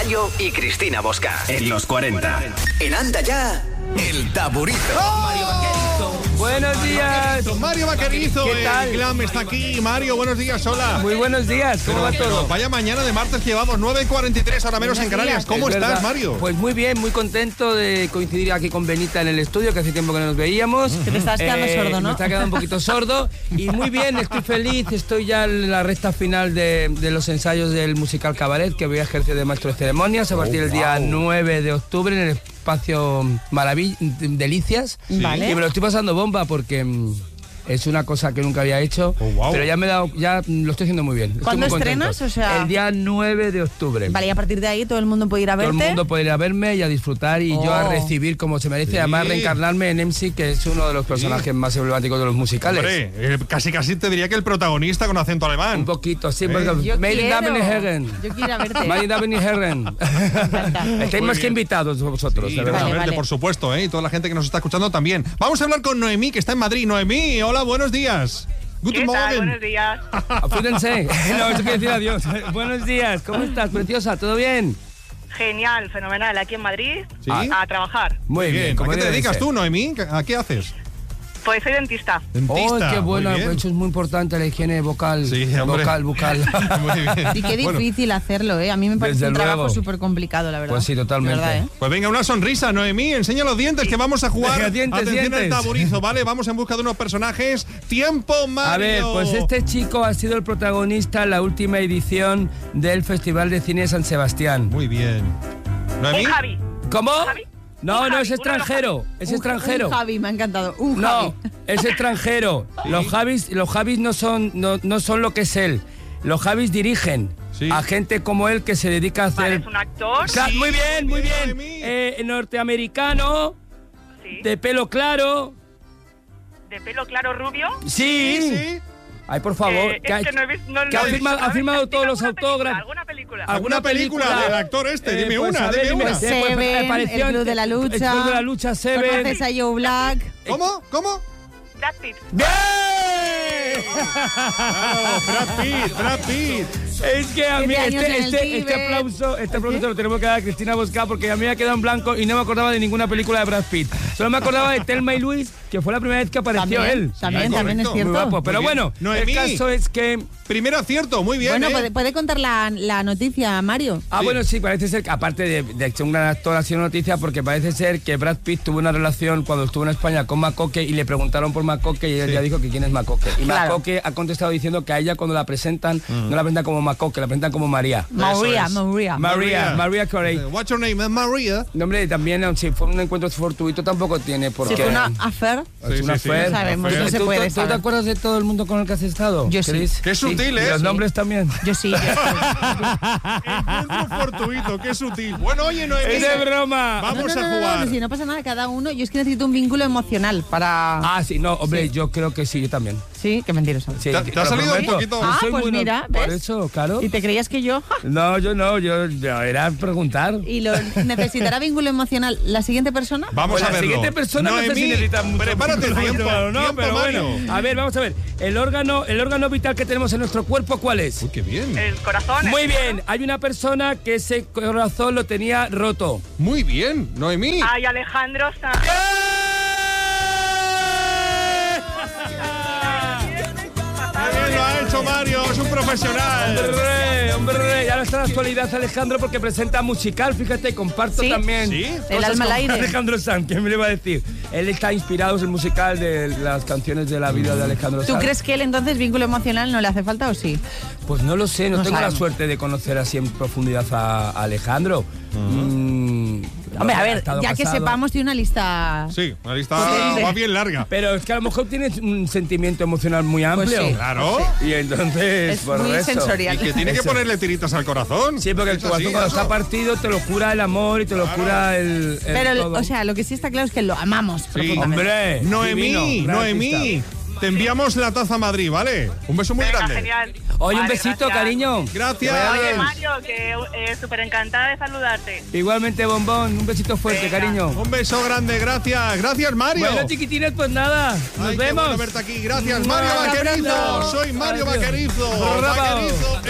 Mario y Cristina Bosca en los 40. En Anda Ya, El Taburito. Mario Vaquerizo. Buenos días. Mario Vaquerizo. ¿Qué tal? El Glam está aquí. Mario, buenos días, hola. Muy buenos días, ¿cómo va todo? Vaya mañana de martes que llevamos 9:43, ahora menos en Canarias. ¿Cómo estás, Mario? Pues muy bien, muy contento de coincidir aquí con Benita en el estudio, que hace tiempo que no nos veíamos. Te estás quedando sordo, ¿no? Me está quedando un poquito sordo. Y muy bien, estoy feliz, estoy ya en la recta final de los ensayos del musical Cabaret, que voy a ejercer de maestro de ceremonias a partir del día 9 de octubre en el espacio Delicias. Vale. Y me lo estoy pasando bomba porque es una cosa que nunca había hecho, pero ya lo estoy haciendo muy bien. ¿Cuándo estoy muy estrenas? contento. O sea... El día 9 de octubre. Vale, y a partir de ahí todo el mundo puede ir a verte. Todo el mundo puede ir a verme y a disfrutar y yo a recibir como se merece. Sí. Además, reencarnarme en MC, que es uno de los personajes más emblemáticos de los musicales. Hombre, casi te diría que el protagonista con acento alemán. Un poquito, sí, porque Yo Meine Damen y quiero. Herren. Yo quiero ir a verte. Meine Damen y Herren. Estáis Muy más que bien. invitados vosotros, Sí, de verdad. Vale, verte, vale. por supuesto, y toda la gente que nos está escuchando también. Vamos a hablar con Noemí, que está en Madrid. Noemí, hola, buenos días. ¿Qué tal? Buenos días. Apúdense. No, eso quiere decir adiós. Buenos días, ¿cómo estás, preciosa? ¿Todo bien? Genial, fenomenal. Aquí en Madrid, Sí. a trabajar. Muy bien. ¿A como qué te debe dedicas ser. tú, Noemí? ¿A qué haces? Pues soy dentista. Oh, qué bueno, muy bien. eso es muy importante, la higiene vocal. Sí, hombre. Bucal. Muy bien. Y qué Bueno, difícil hacerlo, ¿eh? A mí me parece Desde un trabajo luego. súper complicado, la verdad. Pues sí, totalmente. De verdad, ¿eh? pues venga, una sonrisa, Noemí. Enseña los dientes que vamos a jugar. Venga, dientes, Atención al dientes. taburizo, ¿vale? Vamos en busca de unos personajes. ¡Tiempo, Mario! A ver, pues este chico ha sido el protagonista en la última edición del Festival de Cine de San Sebastián. Muy bien. ¿Noemí? Un Javi. ¿Cómo? Javi. No, Un no, Javi, es uno de los extranjero. Es extranjero. Un Javi, me ha encantado. Un No, Javi. es extranjero. Los Javis no son lo que es él. Los Javis dirigen Sí. a gente como él que se dedica a hacer... Vale, es un actor. Claro, Sí, muy bien, muy bien. Noemí. Norteamericano, Sí. de pelo claro. De pelo claro rubio. Sí. Ay, por favor. Es que no he visto. No que lo ha he visto. firmado- A ha ver, firmado dime todos los alguna película, autógrafos. ¿Alguna película? ¿Alguna película del actor este? Dime pues, una, a ver, dime una. Seven, El Club de la Lucha. El Club de la Lucha, Seven. ¿Conoces a Joe Black? ¿Cómo? Brad Pitt. ¡Bien! Brad Pitt. Es que a mí 7 años en el este Tíbet. aplauso se lo tenemos que dar a Cristina Bosca porque a mí me ha quedado en blanco y no me acordaba de ninguna película de Brad Pitt. Solo me acordaba de Thelma y Luis, que fue la primera vez que apareció él. También es correcto. cierto. Muy guapo. Pero Muy bien. bueno, Noemí. el caso es que... Primer acierto, muy bien. Bueno, puede contar la noticia, Mario. Ah, bueno, sí, parece ser que aparte de ser un gran actor ha sido noticia porque parece ser que Brad Pitt tuvo una relación cuando estuvo en España con Macoque y le preguntaron por Macoque y él ya dijo que quién es Macoque. Y Claro. Macoque ha contestado diciendo que a ella cuando la presentan no la presentan como Macoque, la presentan como María. María. María Carey. What's your name? Maria. No, hombre, también si fue un encuentro fortuito tampoco tiene por Si qué. fue una affair. Es una Sí, sí, affair. No sabemos, no se ¿Tú- puede ¿Tú saber. te acuerdas de todo el mundo con el que has estado? Yo sí. Chris? Qué sutil, ¿Y ¿eh? los Sí. nombres también? Yo sí. Encuentro fortuito, qué sutil. Bueno, oye, Noemí. ¡Es de broma! Vamos a jugar. Si no pasa nada, cada uno. Yo es que necesito un vínculo emocional para. Ah, sí, no, hombre, yo creo que sí, yo también. Sí, qué mentiroso. Sí, ¿Te ha te lo salido un prometo. poquito? Ah, Soy pues muy mira, Por ¿ves? eso, claro. ¿Y te creías que yo? No, yo era preguntar. ¿Y necesitará vínculo emocional la siguiente persona? Vamos Pues a la verlo. siguiente persona no sé si Noemí, necesita mucho prepárate el tiempo. no, Tiempo, pero Mario. bueno. A ver, vamos a ver. El órgano vital que tenemos en nuestro cuerpo, ¿cuál es? Uy, qué bien. El corazón. Muy bien. Hay una persona que ese corazón lo tenía roto. Muy bien, Noemí. Ay, Alejandro Sanz. Qué bien lo ha hecho Mario, es un profesional. Hombre, ya no está en la actualidad Alejandro porque presenta musical, fíjate, comparto ¿Sí? también. ¿Sí? El cosas alma al con aire. Alejandro Sanz, ¿qué me le iba a decir? Él está inspirado en el musical de las canciones de la vida de Alejandro Sanz. ¿Tú crees que él entonces vínculo emocional no le hace falta o sí? Pues no lo sé, no No tengo sabemos. la suerte de conocer así en profundidad a Alejandro. Hombre, a ha ver, estado ya que casado. sepamos, tiene una lista. Sí, la lista Potente. va bien larga. Pero es que a lo mejor tienes un sentimiento emocional muy amplio. sí. Claro. Y entonces, Es por muy eso. sensorial. Y que tiene que Eso. ponerle tiritas al corazón. Sí, porque el Eso corazón sí, cuando eso. está partido te lo cura el amor y te lo cura el Pero, todo. o sea, lo que sí está claro es que lo amamos profundamente. Hombre, Noemí, divino, gran Noemí, artista. te enviamos la taza a Madrid, ¿vale? Un beso muy Venga, grande. genial. Oye, un Vale, besito, gracias. cariño. Gracias. Que vaya Oye, bien. Mario, que súper encantada de saludarte. Igualmente, bombón, un besito fuerte, Venga. cariño. Un beso grande, gracias. Gracias, Mario. Bueno, chiquitines, pues nada, nos Ay, qué vemos. bueno verte aquí. Gracias, Mua, Mario hasta Vaquerizo. pronto. Soy Mario Adiós. Vaquerizo. Bravo. Vaquerizo.